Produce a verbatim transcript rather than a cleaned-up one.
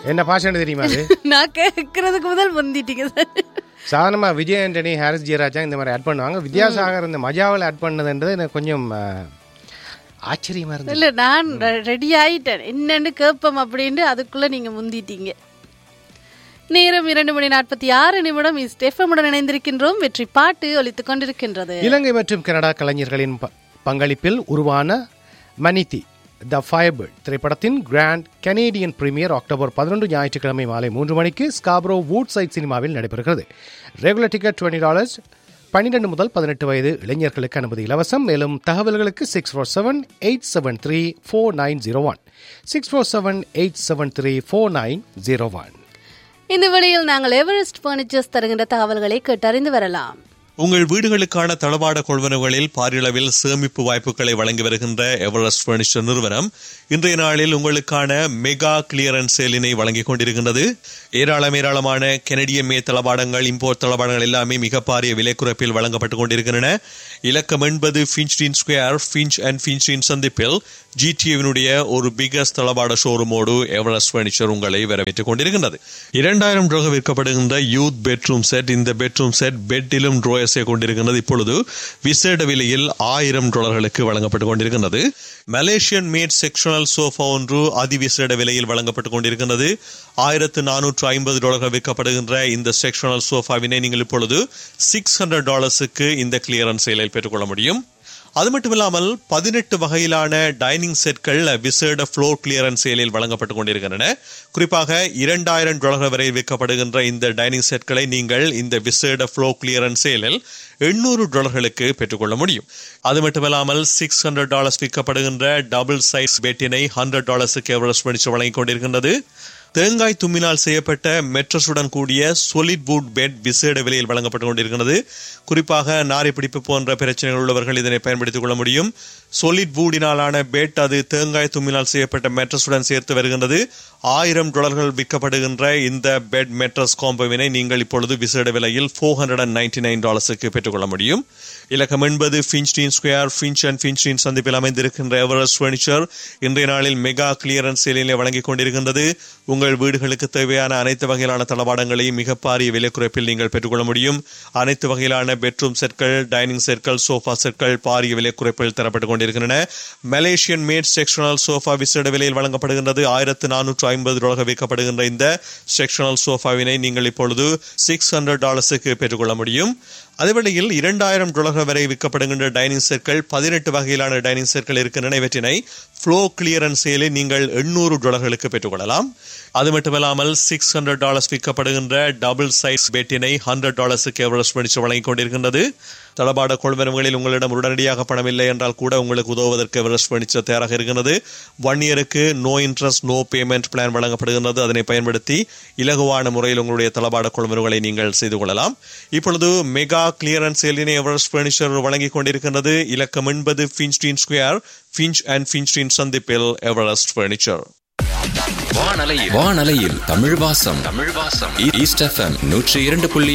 என்ன பாஷன்னு தெரியுமா அது? நான் கேட்கறதுக்கு முதல் முந்திட்டீங்க சார். சாதாரணமா விஜய் ஆண்டனி, ஹாரிஸ் ஜெயராஜா இந்த மாதிரி ஆட் பண்ணுவாங்க. வித்யாசாகர் இந்த மஜாவில் ஆட் பண்ணதுன்றது எனக்கு கொஞ்சம் ஆச்சரியமா இருந்தது. இல்ல நான் ரெடி ஆயிட்டேன் என்னன்னு கேட்போம் அப்படின்ட்டு, அதுக்குள்ள நீங்க முந்திட்டீங்க. நேரம் இரண்டு மணி நாற்பத்தி ஆறு நிமிடம். ஸ்டெஃபமுடன் இணைந்திருக்கின்றோம். வெற்றி பாட்டு ஒலித்துக் கொண்டிருக்கின்றது. இலங்கை மற்றும் கனடா கலைஞர்களின் பங்களிப்பில் உருவான மனிதி த ஃபயர்பர்ட் திரைப்படத்தின் கிராண்ட் கனேடியன் பிரீமியர் அக்டோபர் பதினொன்று ஞாயிற்றுக்கிழமை மாலை மூன்று மணிக்கு ஸ்காப்ரோ வூட் சைட் சினிமாவில் நடைபெறுகிறது. Regular ticket twenty dollars. பன்னிரண்டு முதல் பதினெட்டு வயது இளைஞர்களுக்கு அனுமதி இலவசம். மேலும் தகவல்களுக்கு six four seven eight seven three four nine zero one six four seven eight seven three four nine zero one. இந்த வழியில் நாங்கள் எவரெஸ்ட் பர்னிச்சர்ஸ் தருகின்ற தகவல்களை கேட்டறிந்து வரலாம். உங்கள் வீடுகளுக்கான தளவாட கொள்வனவுகளில் பாரியளவில் சேமிப்பு வாய்ப்புகளை வழங்கி வருகின்ற எவரெஸ்ட் பர்னிச்சர் நிறுவனம் இன்றைய நாளில் உங்களுக்கான மெகா கிளியரன்ஸ் சேலினை வழங்கிக் கொண்டிருக்கின்றது. ஏராளம் ஏராளமான கெனடிய மே தளவாடங்கள், இம்போர்ட் தளவாடங்கள் எல்லாமே மிக பாரிய விலை குறைப்பில் வழங்கப்பட்டுக் கொண்டிருக்கின்றன. இலக்கம் எண்பது ஃபின்ச்டின் ஸ்கொயர், ஃபின்ச் அண்ட் ஃபின்ச்டின் சந்திப்பில் ஜிடிஏவினுடைய ஒரு பிகஸ்ட் தளவாட ஷோரூமோடு எவரெஸ்ட் பர்னிச்சர் உங்களை வரவேற்றுக் கொண்டிருக்கின்றது. இரண்டாயிரம் ரூபாய் விற்கப்படுகின்ற யூத் பெட்ரூம் செட். இந்த பெட்ரூம் செட் பெட்டிலும் ட்ரோயர்ஸை கொண்டிருக்கின்றது. இப்பொழுது விசேட விலையில் ஆயிரம் டாலர்களுக்கு வழங்கப்பட்டுக் கொண்டிருக்கின்றது. மலேசியன் மேட் செக்ஷனல் சோஃபா ஒன்று அதிவிசேட விலையில் வழங்கப்பட்டுக் கொண்டிருக்கின்றது. ஆயிரத்து நானூற்று ஐம்பது டாலர்கள் விற்கப்படுகின்ற இந்த செக்ஷனல் சோஃபாவினை நீங்கள் இப்பொழுது சிக்ஸ் ஹண்ட்ரட் டாலர்ஸுக்கு இந்த கிளியரன்ஸ் சேலில் பெற்றுக்கொள்ள முடியும். அது மட்டுமில்லாமல் பதினெட்டு வகையிலான டைனிங் செட்கள் விசேட ஃப்ளோர் கிளியரன்ஸ் சேலில் வழங்கப்பட்டுக் கொண்டிருக்கின்றன. குறிப்பாக இரண்டாயிரம் டாலர்கள் வரை விற்கப்படுகின்ற இந்த டைனிங் செட்களை நீங்கள் இந்த விசேட ஃப்ளோர் கிளியரன்ஸ் சேலில் எண்ணூறு டாலர்களுக்கு பெற்றுக்கொள்ள முடியும். அது மட்டுமில்லாமல் six hundred dollars விற்கப்படுகின்ற double size பெட்டினை hundred டாலர்ஸுக்கு Everest furniture வழங்கிக் கொண்டிருக்கின்றது. தேங்காய் தும்மினால் செய்யப்பட்ட மெட்ரஸுடன் கூடிய சொலிட் வுட் பெட் விசேட விலையில் வழங்கப்பட்டுக் கொண்டிருக்கிறது. குறிப்பாக நாரை பிடிப்பு போன்ற பிரச்சனைகள் உள்ளவர்கள் இதனை பயன்படுத்திக் கொள்ள முடியும். சொலிட் வூடினாலான பெட், அது தேங்காய் தும்மினால் செய்யப்பட்ட மெட்ரஸுடன் சேர்த்து வருகின்றது. ஆயிரம் டாலர்கள் விற்கப்படுகின்ற இந்த பெட் மெட்ரஸ் காம்போவினை நீங்கள் இப்பொழுது விசேட விலையில் four hundred and ninety nine டாலர்ஸுக்கு பெற்றுக்கொள்ள முடியும். இலக்கம் எண்பது ஃபின்ச்டின் ஸ்கொயர், ஃபின்ச் அண்ட் ஃபின்ச்டின் சந்திப்பில் அமைந்திருக்கின்ற எவரெஸ்ட் பர்னிச்சர் இன்றைய நாளில் மெகா கிளியரன்ஸ் சேலிலே வழங்கிக் கொண்டிருக்கின்றது. உங்கள் வீடுகளுக்கு தேவையான அனைத்து வகையிலான தளவாடங்களையும் மிக பாரிய விலை குறைப்பில் நீங்கள் பெற்றுக்கொள்ள முடியும். அனைத்து வகையிலான பெட்ரூம் செட்கள், டைனிங் செட்கள், சோஃபா செட்கள் பாரிய விலை குறைப்பில் தரப்பட்டுக் கொண்டிருக்கின்றன. மலேசியன் மேட் செக்ஷனல் சோஃபா விசேட விலையில் வழங்கப்படுகின்றது. ஆயிரத்து நானூற்று ஐம்பது டாலர்கள் விற்கப்படுகின்ற இந்த செக்ஷனல் சோஃபாவினை நீங்கள் இப்பொழுது சிக்ஸ் ஹண்ட்ரட் டாலர்ஸுக்கு பெற்றுக்கொள்ள முடியும். அதேவேளையில் இரண்டாயிரம் டாலர்கள் வரை விற்கப்படுகின்ற டைனிங் செட்கள், பதினெட்டு வகையிலான டைனிங் செட்கள் இருக்கின்றன. இவற்றினை ஃப்ளோ கிளியரன்ஸ் சேலில் நீங்கள் எண்ணூறு டாலர்களுக்கு பெற்றுக்கொள்ளலாம். அது மட்டுமில்லாமல் six hundred dollars விற்கப்படுகின்ற double size பெட்டினை hundred டாலர்ஸுக்கு Everest furniture வழங்கிக் கொண்டிருக்கின்றது. தளபாட கொள்வனவுகளில் உங்களிடம் உடனடியாக பணம் இல்லை என்றால் கூட உங்களுக்கு உதவுவதற்கு எவரெஸ்ட் பர்னிச்சர் தயாராக இருக்கிறது. ஒன் இயருக்கு no interest no payment plan வழங்கப்படுகின்றது. அதனை பயன்படுத்தி இலகுவான முறையில் உங்களுடைய தளபாட கொள்வனவுகளை நீங்கள் செய்து கொள்ளலாம். இப்பொழுது மெகா கிளியரன்ஸ் சேலினை எவரெஸ்ட் பர்னிச்சர் வழங்கிக் கொண்டிருக்கின்றது. இலக்கம் எண்பது ஃபின்ச்டின் ஸ்கொயர், ஃபின்ச் அண்ட் ஃபின்ச்டின் சந்திப்பில் எவரெஸ்ட் பர்னிச்சர். வானலையில் வானலையில் தமிழ் வாசம் தமிழ் வாசம் ஈஸ்ட் எஃப்எம் நூற்றி இரண்டு புள்ளி